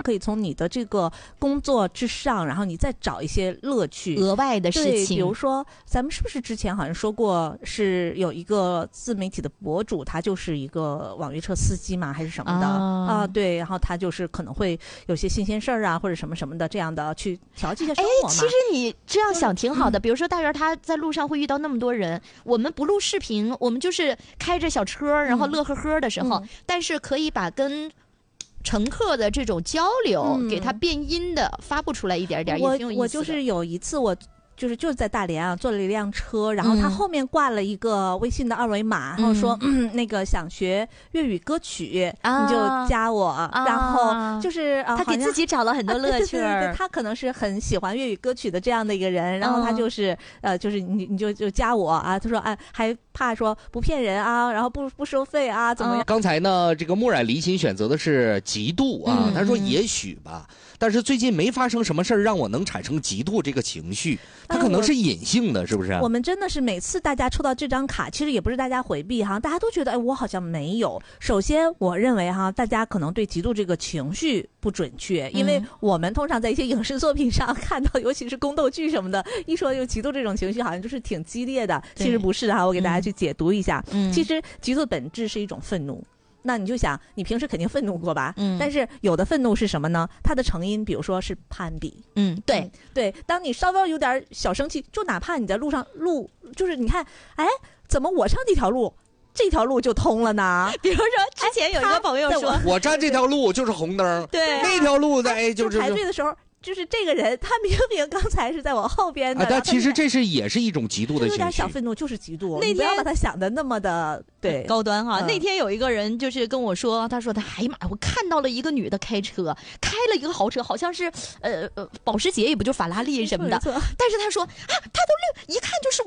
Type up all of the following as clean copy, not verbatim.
可以从你的这个工作之上，然后你再找一些乐趣、 额外的事情。 比如说，咱们是不是之前好像说过，是有一个自媒体的博主，他就是一个网约车司机嘛，还是什么的对，然后他就是可能会有些新鲜事儿啊，或者什么什么的这样的去调剂一下生活嘛。 其实你这样想挺好的。比如说大元他在路上会遇到那么多人，我们不录视频，我们就是开着小车，然后乐呵呵的时候，但是可以把跟乘客的这种交流给他变音的发布出来一点点，也挺有意思的。 我就是有一次就是在大连啊，坐了一辆车，然后他后面挂了一个微信的二维码，然后说那个想学粤语歌曲，你就加我，然后就是他给自己找了很多乐趣。 对，他可能是很喜欢粤语歌曲的这样的一个人，然后他就是就是你就加我啊，他说还怕说不骗人啊，然后不收费啊，怎么样？ 刚才呢，这个木染离心选择的是嫉妒啊，他说也许吧，但是最近没发生什么事儿让我能产生嫉妒这个情绪。它可能是隐性的，是不是？ 我们真的是每次大家抽到这张卡，其实也不是大家回避哈，大家都觉得我好像没有。首先，我认为哈，大家可能对嫉妒这个情绪不准确，因为我们通常在一些影视作品上看到，尤其是宫斗剧什么的，一说有嫉妒这种情绪，好像就是挺激烈的。其实不是哈，我给大家去解读一下。其实嫉妒的本质是一种愤怒。那你就想，你平时肯定愤怒过吧？但是有的愤怒是什么呢？它的成因，比如说是攀比。对，当你稍微有点小生气，就哪怕你在路上就是你看，怎么我上这条路就通了呢？ 比如说之前有一个朋友说， 我站这条路就是红灯， 对， 那条路就是排队的时候。就是这个人，他明明刚才是在我后边的， 但其实这也是一种嫉妒的情绪， 有点小愤怒就是嫉妒。 那天你不要把他想的那么的高端哈。那天有一个人就是跟我说，他说哎呀妈，我看到了一个女的开了一个豪车，好像是保时捷，也不就法拉利什么的。但是他说他都一看就是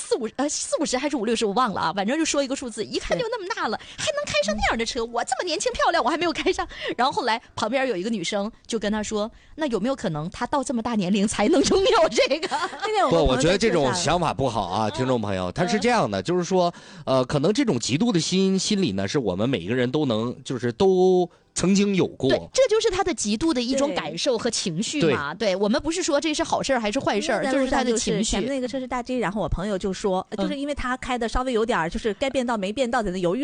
40-50还是50-60，我忘了啊，反正就说一个数字，一看就那么大了，还能开上那样的车。我这么年轻漂亮，我还没有开上。然后后来旁边有一个女生就跟他说，那有没有可能他到这么大年龄才能拥有这个？ 不，我觉得这种想法不好啊，听众朋友，他是这样的，就是说，可能这种嫉妒的心理呢，是我们每个人都曾经有过， 对，这就是他的极度的一种感受和情绪嘛。对，我们不是说这是好事还是坏事，就是他的情绪。 前面那个车是大 G， 然后我朋友就说，就是因为他开的稍微有点就是该变道没变道，在那犹豫。